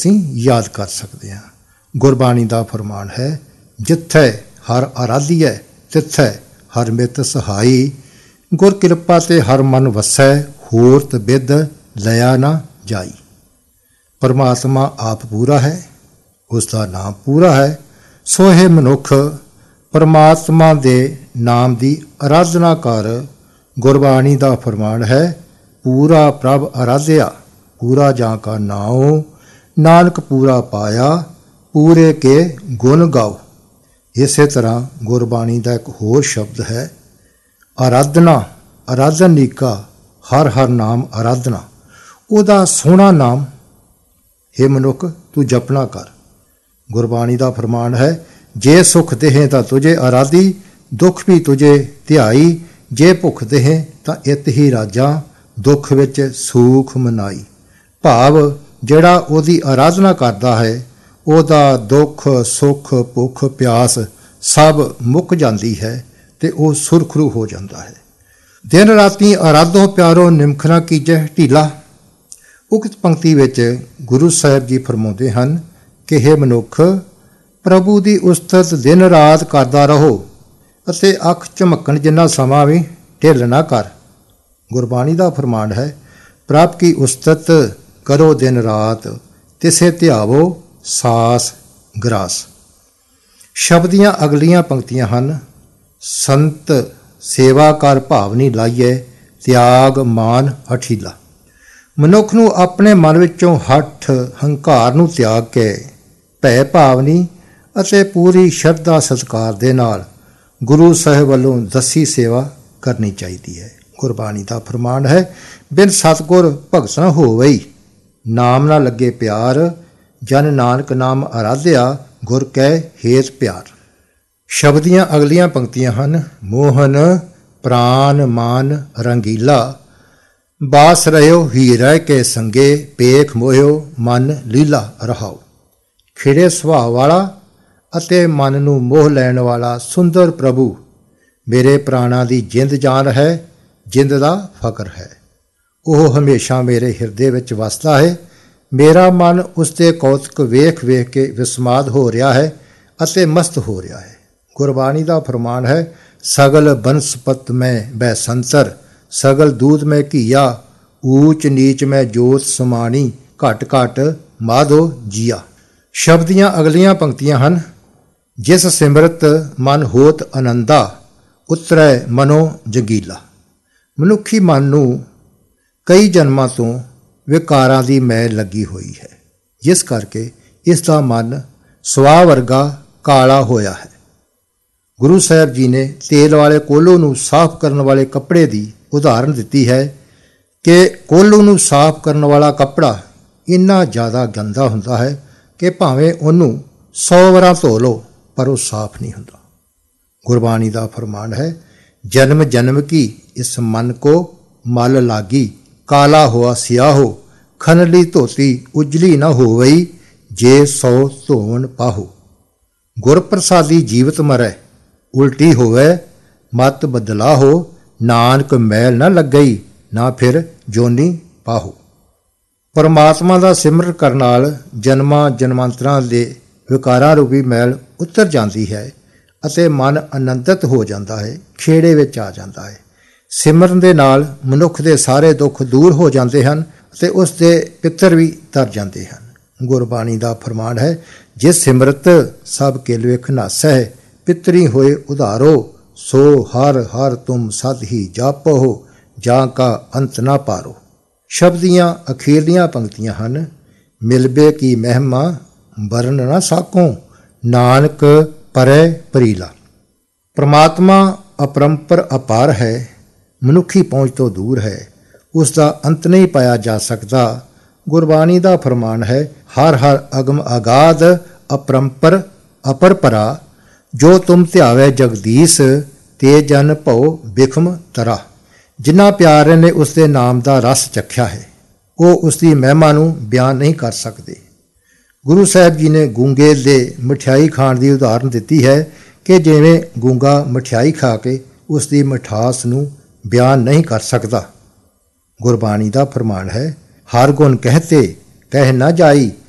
ਅਸੀਂ ਯਾਦ ਕਰ ਸਕਦੇ ਹਾਂ। ਗੁਰਬਾਣੀ ਦਾ ਫਰਮਾਨ ਹੈ, ਜਿੱਥੇ ਹਰ ਆਰਾਧੀਐ ਤਿੱਥੈ ਹਰ ਮਿਤ ਸਹਾਈ। ਗੁਰ ਕਿਰਪਾ ਤੇ ਹਰ ਮਨ ਵਸੈ, ਹੋਰਤ ਬਿਦ ਲਿਆ ਨਾ ਜਾਈ। ਪਰਮਾਤਮਾ ਆਪ ਪੂਰਾ ਹੈ, ਉਸ ਦਾ ਨਾਮ ਪੂਰਾ ਹੈ। ਸੋ ਇਹ ਮਨੁੱਖ ਪਰਮਾਤਮਾ ਦੇ ਨਾਮ ਦੀ ਆਰਾਧਨਾ ਕਰ। ਗੁਰਬਾਣੀ ਦਾ ਫਰਮਾਨ ਹੈ, ਪੂਰਾ ਪ੍ਰਭ ਆਰਾਧਿਆ ਪੂਰਾ ਜਾਂ ਕਾ ਨਾਉ। ਨਾਨਕ ਪੂਰਾ ਪਾਇਆ ਪੂਰੇ ਕੇ ਗੁਣ ਗਾਓ। ਇਸੇ ਤਰ੍ਹਾਂ ਗੁਰਬਾਣੀ ਦਾ ਇੱਕ ਹੋਰ ਸ਼ਬਦ ਹੈ ਆਰਾਧਨਾ, ਆਰਾਧਨੀਕਾ, ਹਰ ਹਰ ਨਾਮ ਆਰਾਧਨਾ। ਉਹਦਾ ਸੋਹਣਾ ਨਾਮ ਹੇ ਮਨੁੱਖ ਤੂੰ ਜਪਣਾ ਕਰ। ਗੁਰਬਾਣੀ ਦਾ ਫਰਮਾਨ ਹੈ, ਜੇ ਸੁਖ ਦੇਹੇ ਤਾਂ ਤੁਝੇ ਆਰਾਧੀ, ਦੁੱਖ ਵੀ ਤੁਝੇ ਧਿਆਈ। ਜੇ ਭੁੱਖ ਦੇਹੇ ਤਾਂ ਇਤ ਹੀ ਰਾਜਾਂ, ਦੁੱਖ ਵਿੱਚ ਸੂਖ ਮਨਾਈ। ਭਾਵ ਜਿਹੜਾ ਉਹਦੀ ਆਰਾਧਨਾ ਕਰਦਾ ਹੈ, ਉਹਦਾ ਦੁੱਖ ਸੁੱਖ ਭੁੱਖ ਪਿਆਸ ਸਭ ਮੁੱਕ ਜਾਂਦੀ ਹੈ ਤੇ ਉਹ ਸੁਰਖਰੂ ਹੋ ਜਾਂਦਾ ਹੈ। ਦਿਨ ਰਾਤੀ ਆਰਾਧੋ ਪਿਆਰੋ ਨਿਮਖਣਾ ਕੀਜੈ ਢੀਲਾ। ਉਕਤ ਪੰਕਤੀ ਵਿੱਚ ਗੁਰੂ ਸਾਹਿਬ ਜੀ ਫਰਮਾਉਂਦੇ ਹਨ ਕਿ ਹੇ ਮਨੁੱਖ, ਪ੍ਰਭੂ ਦੀ ਉਸਤਤ ਦਿਨ ਰਾਤ ਕਰਦਾ ਰਹੋ ਅਤੇ ਅੱਖ ਝਮਕਣ ਜਿੰਨਾ ਸਮਾਂ ਵੀ ਢਿੱਲ ਨਾ ਕਰ। ਗੁਰਬਾਣੀ ਦਾ ਫਰਮਾਨ ਹੈ, ਪ੍ਰਭ ਕੀ ਉਸਤਤ ਕਰੋ ਦਿਨ ਰਾਤ, ਤਿਸੇ ਧਿਆਵੋ ਸਾਸ ਗਰਾਸ। ਸ਼ਬਦ ਦੀਆਂ ਅਗਲੀਆਂ ਪੰਕਤੀਆਂ ਹਨ, ਸੰਤ ਸੇਵਾ ਕਰ ਭਾਵਨੀ ਲਾਈਏ, ਤਿਆਗ ਮਾਨ ਹਠੀਲਾ। ਮਨੁੱਖ ਨੂੰ ਆਪਣੇ ਮਨ ਵਿੱਚੋਂ ਹੱਠ ਹੰਕਾਰ ਨੂੰ ਤਿਆਗ ਕੇ ਭੈ ਭਾਵਨੀ ਅਤੇ ਪੂਰੀ ਸ਼ਰਧਾ ਸਤਿਕਾਰ ਦੇ ਨਾਲ ਗੁਰੂ ਸਾਹਿਬ ਵੱਲੋਂ ਦੱਸੀ ਸੇਵਾ ਕਰਨੀ ਚਾਹੀਦੀ ਹੈ। ਗੁਰਬਾਣੀ ਦਾ ਫਰਮਾਨ ਹੈ, ਬਿਨ ਸਤਿਗੁਰ ਭਗਤ ਨ ਹੋਵਈ, ਨਾਮ ਨਾ ਲੱਗੇ ਪਿਆਰ। ਜਨ ਨਾਨਕ ਨਾਮ ਆਰਾਧਿਆ, ਗੁਰ ਕੈ ਹੇਤ ਪਿਆਰ। ਸ਼ਬਦ ਦੀਆਂ ਅਗਲੀਆਂ ਪੰਕਤੀਆਂ ਹਨ, ਮੋਹਨ ਪ੍ਰਾਨ ਮਾਨ ਰੰਗੀਲਾ। ਬਾਸ ਰਹਿਓ ਹੀਰੇ ਕੇ ਸੰਗੇ, ਪੇਖ ਮੋਹਿਓ ਮਨ ਲੀਲਾ ਰਹਾਓ। ਖਿੜੇ ਸੁਭਾਅ ਵਾਲਾ ਅਤੇ ਮਨ ਨੂੰ ਮੋਹ ਲੈਣ ਵਾਲਾ ਸੁੰਦਰ ਪ੍ਰਭੂ ਮੇਰੇ ਪ੍ਰਾਣਾਂ ਦੀ ਜਿੰਦ ਜਾਨ ਹੈ, ਜਿੰਦ ਦਾ ਫਕਰ ਹੈ। ਉਹ ਹਮੇਸ਼ਾ ਮੇਰੇ ਹਿਰਦੇ ਵਿੱਚ ਵਸਦਾ ਹੈ। ਮੇਰਾ ਮਨ ਉਸ ਦੇ ਕੌਤਕ ਵੇਖ ਵੇਖ ਕੇ ਵਿਸਮਾਦ ਹੋ ਰਿਹਾ ਹੈ ਅਤੇ ਮਸਤ ਹੋ ਰਿਹਾ ਹੈ। ਗੁਰਬਾਣੀ ਦਾ ਫਰਮਾਨ ਹੈ, ਸਗਲ ਬਨਸਪਤ ਮੈਂ ਬੈ ਸੰਤਰ, ਸਗਲ ਦੂਧ ਮੈਂ ਘੀਆ। ਊਚ ਨੀਚ ਮੈਂ ਜੋਤ ਸਮਾਣੀ, ਘਟ ਘਟ ਮਾਧੋ ਜੀਆ। ਸ਼ਬਦ ਦੀਆਂ ਅਗਲੀਆਂ ਪੰਕਤੀਆਂ ਹਨ, ਜਿਸ ਸਿਮਰਤ ਮਨ ਹੋਤ ਆਨੰਦਾ, ਉਤਰੈ ਮਨੋ ਜਗੀਲਾ। ਮਨੁੱਖੀ ਮਨ ਨੂੰ ਕਈ ਜਨਮਾਂ ਤੋਂ ਵਿਕਾਰਾਂ ਦੀ ਮੈਲ ਲੱਗੀ ਹੋਈ ਹੈ, ਜਿਸ ਕਰਕੇ ਇਸ ਦਾ ਮਨ ਸਵਾ ਵਰਗਾ ਕਾਲਾ ਹੋਇਆ ਹੈ। ਗੁਰੂ ਸਾਹਿਬ ਜੀ ਨੇ ਤੇਲ ਵਾਲੇ ਕੋਲੂ ਨੂੰ ਸਾਫ਼ ਕਰਨ ਵਾਲੇ ਕੱਪੜੇ ਦੀ ਉਦਾਹਰਣ ਦਿੱਤੀ ਹੈ ਕਿ ਕੋਲੂ ਨੂੰ ਸਾਫ਼ ਕਰਨ ਵਾਲਾ ਕੱਪੜਾ ਇੰਨਾ ਜ਼ਿਆਦਾ ਗੰਦਾ ਹੁੰਦਾ ਹੈ ਕਿ ਭਾਵੇਂ ਉਹਨੂੰ 100 ਵਾਰ ਧੋ ਲਓ ਪਰ ਉਹ ਸਾਫ਼ ਨਹੀਂ ਹੁੰਦਾ। ਗੁਰਬਾਣੀ ਦਾ ਫਰਮਾਨ ਹੈ, ਜਨਮ ਜਨਮ ਕੀ ਇਸ ਮਨ ਕੋ ਮਲ ਲਾਗੀ, ਕਾਲਾ ਹੋਆ ਸਿਆਹੋ। ਖਨਲੀ ਧੋਤੀ ਉਜਲੀ ਨਾ ਹੋਵਈ, ਜੇ 100 ਧੋਵਣ ਪਾਹੋ। ਗੁਰ ਪ੍ਰਸਾਦੀ ਜੀਵਤ ਮਰੈ, ਉਲਟੀ ਹੋਵੇ ਮਤ ਬਦਲਾਹੋ। ਨਾਨਕ ਮੈਲ ਨਾ ਲੱਗਈ, ਨਾ ਫਿਰ ਜੋਨੀ ਪਾਹੋ। ਪਰਮਾਤਮਾ ਦਾ ਸਿਮਰਨ ਕਰਨ ਨਾਲ ਜਨਮਾਂ ਜਨਮਾਂਤਰਾਂ ਦੇ ਵਿਕਾਰਾਂ ਰੂਪੀ ਮੈਲ ਉਤਰ ਜਾਂਦੀ ਹੈ ਅਤੇ ਮਨ ਆਨੰਦਿਤ ਹੋ ਜਾਂਦਾ ਹੈ, ਖੇੜੇ ਵਿੱਚ ਆ ਜਾਂਦਾ ਹੈ। ਸਿਮਰਨ ਦੇ ਨਾਲ ਮਨੁੱਖ ਦੇ ਸਾਰੇ ਦੁੱਖ ਦੂਰ ਹੋ ਜਾਂਦੇ ਹਨ ਅਤੇ ਉਸ ਦੇ ਪਿੱਤਰ ਵੀ ਤਰ ਜਾਂਦੇ ਹਨ। ਗੁਰਬਾਣੀ ਦਾ ਫਰਮਾਨ ਹੈ, ਜੇ ਸਿਮਰਤ ਸਭ ਕੇਲ ਵੇਖ ਨਾਸੈ, ਪਿਤਰੀ ਹੋਏ ਉਧਾਰੋ। ਸੋ ਹਰ ਹਰ ਤੁਮ ਸਦ ਹੀ ਜਾਪੋ, ਜਾਂ ਕਾ ਅੰਤ ਨਾ ਪਾਰੋ। ਸ਼ਬਦ ਦੀਆਂ ਅਖੀਰਲੀਆਂ ਪੰਕਤੀਆਂ ਹਨ, ਮਿਲਬੇ ਕੀ ਮਹਿਮਾ ਵਰਨ ਨਾ ਸਾਕੋ, ਨਾਨਕ ਪਰੈ ਪਰੀਲਾ। ਪਰਮਾਤਮਾ ਅਪਰੰਪਰ ਅਪਾਰ ਹੈ, ਮਨੁੱਖੀ ਪਹੁੰਚ ਤੋਂ ਦੂਰ ਹੈ, ਉਸ ਦਾ ਅੰਤ ਨਹੀਂ ਪਾਇਆ ਜਾ ਸਕਦਾ। ਗੁਰਬਾਣੀ ਦਾ ਫਰਮਾਨ ਹੈ, ਹਰ ਹਰ ਅਗਮ ਅਗਾਧ ਅਪਰੰਪਰ ਅਪਰਪਰਾ। ਜੋ ਤੁਮ ਧਿਆਵੇ ਜਗਦੀਸ਼, ਤੇ ਜਨ ਭਉ ਬਿਖਮ ਤਰਾ। ਜਿਨ੍ਹਾਂ ਪਿਆਰੇ ਨੇ ਉਸ ਦੇ ਨਾਮ ਦਾ ਰਸ ਚਖਿਆ ਹੈ, ਉਹ ਉਸ ਦੀ ਮਹਿਮਾ ਨੂੰ ਬਿਆਨ ਨਹੀਂ ਕਰ ਸਕਦੇ। ਗੁਰੂ ਸਾਹਿਬ ਜੀ ਨੇ ਗੂੰਗੇ ਦੇ ਮਠਿਆਈ ਖਾਣ ਦੀ ਉਦਾਹਰਨ ਦਿੱਤੀ ਹੈ ਕਿ ਜਿਵੇਂ ਗੂੰਗਾ ਮਠਿਆਈ ਖਾ ਕੇ ਉਸ ਦੀ ਮਿਠਾਸ ਨੂੰ ਬਿਆਨ ਨਹੀਂ ਕਰ ਸਕਦਾ। ਗੁਰਬਾਣੀ ਦਾ ਫਰਮਾਨ ਹੈ, ਹਰ ਗੁਣ ਕਹਤੇ ਕਹਿ ਨਾ ਜਾਈ,